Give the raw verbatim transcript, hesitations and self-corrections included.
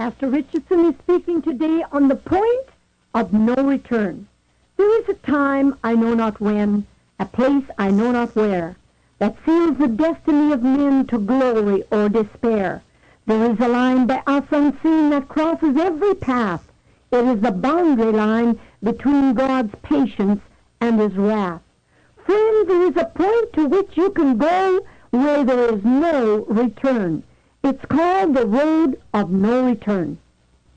Pastor Richardson is speaking today on the point of no return. There is a time, I know not when, a place I know not where, that seals the destiny of men to glory or despair. There is a line by us unseen that crosses every path. It is the boundary line between God's patience and his wrath. Friend, there is a point to which you can go where there is no return. It's called the road of no return.